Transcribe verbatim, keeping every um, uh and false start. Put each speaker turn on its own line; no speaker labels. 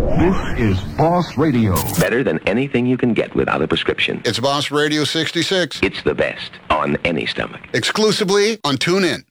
This is Boss Radio.
Better than anything you can get without a prescription.
It's Boss Radio sixty-six.
It's the best on any stomach.
Exclusively on TuneIn.